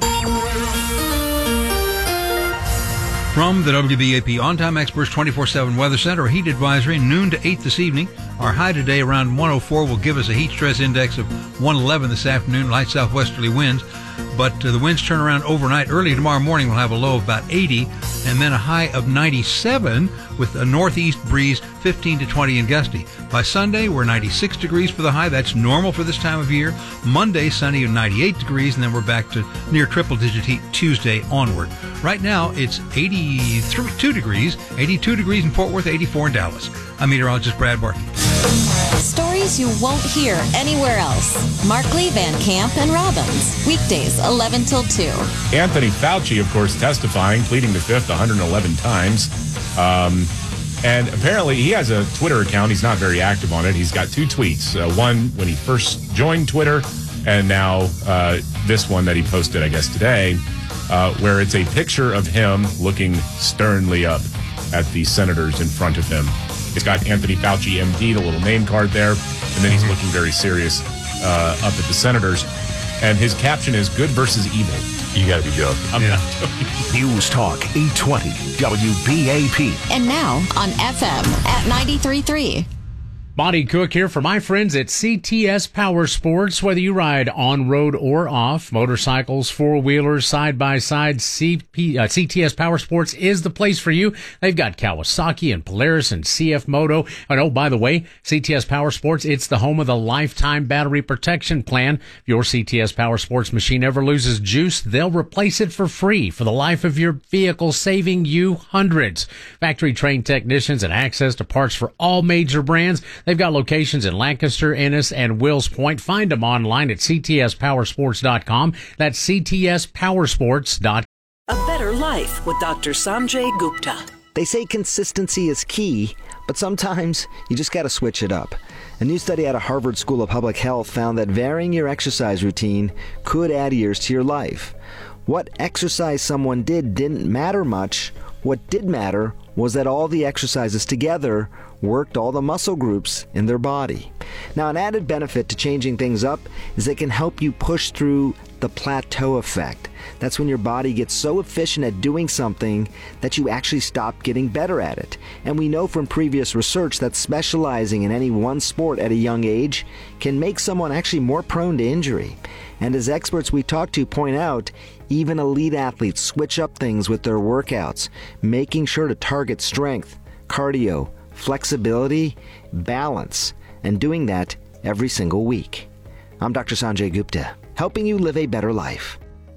From the WBAP On-Time Experts 24/7 Weather Center, a heat advisory, noon to 8 this evening. Our high today around 104 will give us a heat stress index of 111 this afternoon, light southwesterly winds. But the winds turn around overnight. Early tomorrow morning, we'll have a low of about 80 and then a high of 97 with a northeast breeze 15 to 20 and gusty. By Sunday, we're 96 degrees for the high. That's normal for this time of year. Monday, sunny and 98 degrees, and then we're back to near triple-digit heat Tuesday onward. Right now, it's 82 degrees in Fort Worth, 84 in Dallas. I'm meteorologist Brad Barton. Stories you won't hear anywhere else. Markley, Van Camp, and Robbins. Weekdays, 11 till 2. Anthony Fauci, of course, testifying, pleading the fifth 111 times. And apparently he has a Twitter account. He's not very active on it. He's got two tweets. One when he first joined Twitter, and now this one that he posted, I guess, today, where it's a picture of him looking sternly up at the senators in front of him. He's got Anthony Fauci, MD, the little name card there, and then he's looking very serious up at the senators. And his caption is "Good versus evil." You got to be joking. I'm not joking. News Talk 820 WBAP. And now on FM at 93.3. Monty Cook here for my friends at CTS Power Sports. Whether you ride on road or off, motorcycles, four-wheelers, side-by-side, CTS Power Sports is the place for you. They've got Kawasaki and Polaris and CF Moto. And oh, by the way, CTS Power Sports, it's the home of the Lifetime Battery Protection Plan. If your CTS Power Sports machine ever loses juice, they'll replace it for free for the life of your vehicle, saving you hundreds. Factory-trained technicians and access to parts for all major brands. They've got locations in Lancaster, Ennis, and Wills Point. Find them online at ctspowersports.com. That's ctspowersports.com. A better life with Dr. Sanjay Gupta. They say consistency is key, but sometimes you just got to switch it up. A new study out of Harvard School of Public Health found that varying your exercise routine could add years to your life. What exercise someone did didn't matter much. What did matter was that all the exercises together worked all the muscle groups in their body. Now, an added benefit to changing things up is they can help you push through the plateau effect. That's when your body gets so efficient at doing something that you actually stop getting better at it. And we know from previous research that specializing in any one sport at a young age can make someone actually more prone to injury. And as experts we talk to point out, even elite athletes switch up things with their workouts, making sure to target strength, cardio, flexibility, balance, and doing that every single week. I'm Dr. Sanjay Gupta, helping you live a better life.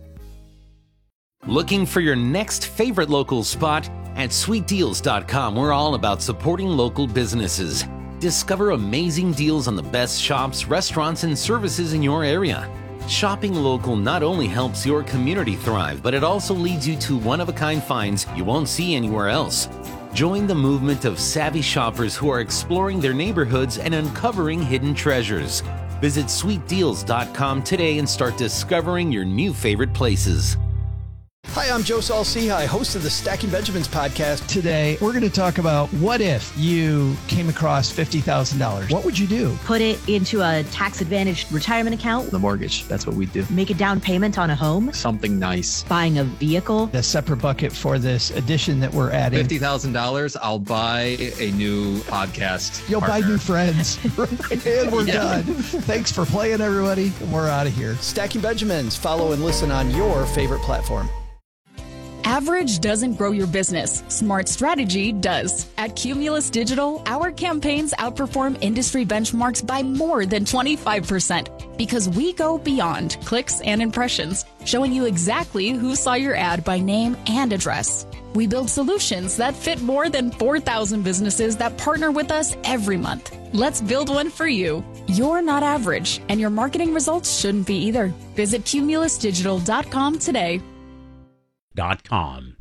Looking for your next favorite local spot? At sweetdeals.com, we're all about supporting local businesses. Discover amazing deals on the best shops, restaurants, and services in your area. Shopping local not only helps your community thrive, but it also leads you to one-of-a-kind finds you won't see anywhere else. Join the movement of savvy shoppers who are exploring their neighborhoods and uncovering hidden treasures. Visit sweetdeals.com today and start discovering your new favorite places. Hi, I'm Joe Saul-Sehy, host of the Stacking Benjamins podcast. Today, we're going to talk about what if you came across $50,000? What would you do? Put it into a tax-advantaged retirement account. The mortgage, that's what we do. Make a down payment on a home. Something nice. Buying a vehicle. A separate bucket for this addition that we're adding. $50,000, I'll buy a new podcast. You'll partner. buy new friends. And we're done. Thanks for playing, everybody. We're out of here. Stacking Benjamins. Follow and listen on your favorite platform. Average doesn't grow your business. Smart strategy does. At Cumulus Digital, our campaigns outperform industry benchmarks by more than 25% because we go beyond clicks and impressions, showing you exactly who saw your ad by name and address. We build solutions that fit more than 4,000 businesses that partner with us every month. Let's build one for you. You're not average, and your marketing results shouldn't be either. Visit cumulusdigital.com today. .com.